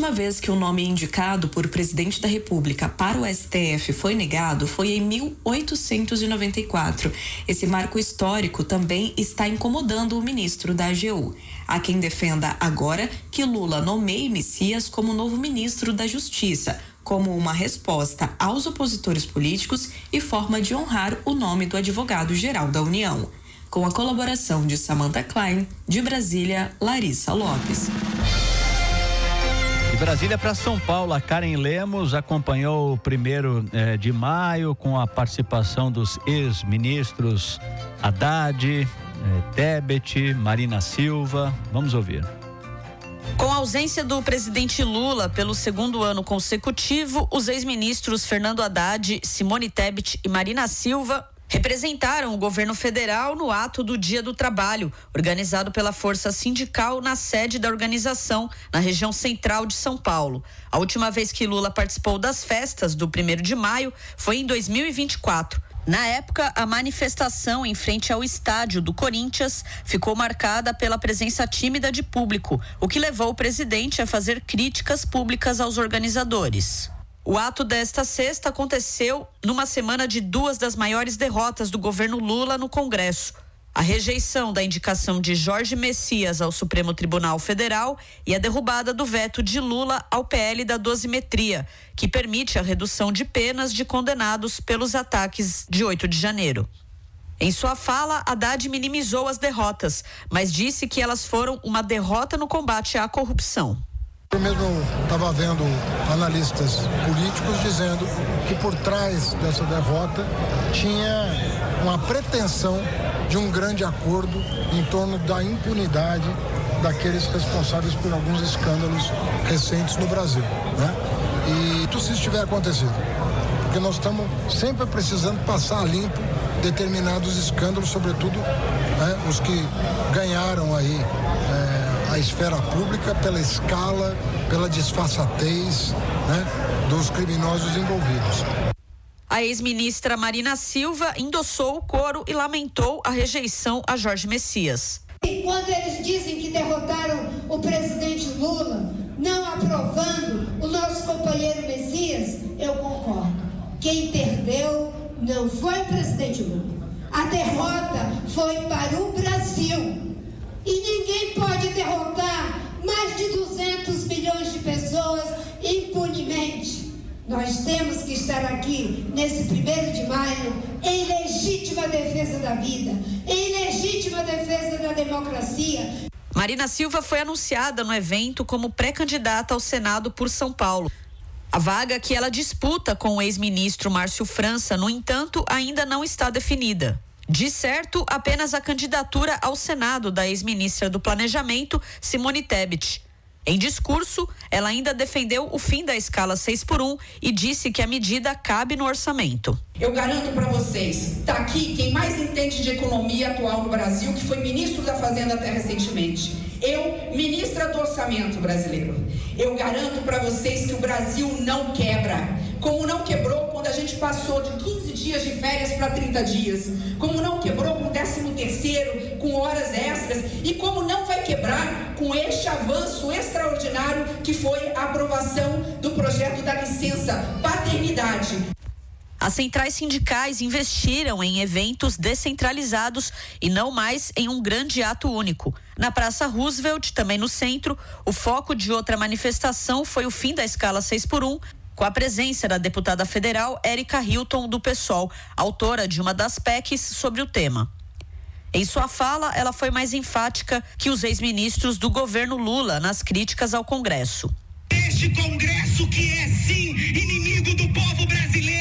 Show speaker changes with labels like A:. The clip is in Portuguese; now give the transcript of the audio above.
A: última vez que o nome indicado por presidente da República para o STF foi negado foi em 1894. Esse marco histórico também está incomodando o ministro da AGU. Há quem defenda agora que Lula nomeie Messias como novo ministro da Justiça, como uma resposta aos opositores políticos e forma de honrar o nome do advogado-geral da União. Com a colaboração de Samantha Klein, de Brasília, Larissa Lopes.
B: De Brasília para São Paulo, a Karen Lemos acompanhou o 1º de maio com a participação dos ex-ministros Haddad, Tebet, Marina Silva. Vamos ouvir.
C: Com a ausência do presidente Lula pelo 2º ano consecutivo, os ex-ministros Fernando Haddad, Simone Tebet e Marina Silva representaram o governo federal no ato do Dia do Trabalho, organizado pela Força Sindical na sede da organização, na região central de São Paulo. A última vez que Lula participou das festas do 1º de maio foi em 2024. Na época, a manifestação em frente ao estádio do Corinthians ficou marcada pela presença tímida de público, o que levou o presidente a fazer críticas públicas aos organizadores. O ato desta sexta aconteceu numa semana de 2 das maiores derrotas do governo Lula no Congresso. A rejeição da indicação de Jorge Messias ao Supremo Tribunal Federal e a derrubada do veto de Lula ao PL da dosimetria, que permite a redução de penas de condenados pelos ataques de 8 de janeiro. Em sua fala, Haddad minimizou as derrotas, mas disse que elas foram uma derrota no combate à corrupção.
D: Eu mesmo estava vendo analistas políticos dizendo que por trás dessa derrota tinha uma pretensão de um grande acordo em torno da impunidade daqueles responsáveis por alguns escândalos recentes no Brasil, né? E tudo isso tiver acontecido, porque nós estamos sempre precisando passar a limpo determinados escândalos, sobretudo os que ganharam aí a esfera pública pela escala, pela disfarçatez, dos criminosos envolvidos.
C: A ex-ministra Marina Silva endossou o coro e lamentou a rejeição a Jorge Messias.
E: E quando eles dizem que derrotaram o presidente Lula, não aprovando o nosso companheiro Messias, eu concordo. Quem perdeu não foi o presidente Lula. A derrota foi para o Brasil. E ninguém pode derrotar mais de 200 milhões de pessoas impunemente. Nós temos que estar aqui nesse 1º de maio em legítima defesa da vida, em legítima defesa da democracia.
C: Marina Silva foi anunciada no evento como pré-candidata ao Senado por São Paulo. A vaga que ela disputa com o ex-ministro Márcio França, no entanto, ainda não está definida. De certo, apenas a candidatura ao Senado da ex-ministra do Planejamento, Simone Tebet. Em discurso, ela ainda defendeu o fim da escala 6x1 e disse que a medida cabe no orçamento.
F: Eu garanto para vocês, está aqui quem mais entende de economia atual no Brasil, que foi ministro da Fazenda até recentemente. Eu, ministra do Orçamento brasileiro. Eu garanto para vocês que o Brasil não quebra. Como não quebrou quando a gente passou de 15 dias de férias para 30 dias. Como não quebrou com 13º, com horas extras. E como não vai quebrar com este avanço extraordinário que foi a aprovação do projeto da licença paternidade.
C: As centrais sindicais investiram em eventos descentralizados e não mais em um grande ato único. Na Praça Roosevelt, também no centro, o foco de outra manifestação foi o fim da escala 6x1, com a presença da deputada federal Érica Hilton, do PSOL, autora de uma das PECs sobre o tema. Em sua fala, ela foi mais enfática que os ex-ministros do governo Lula nas críticas ao Congresso.
G: Este Congresso que é, sim, inimigo do povo brasileiro,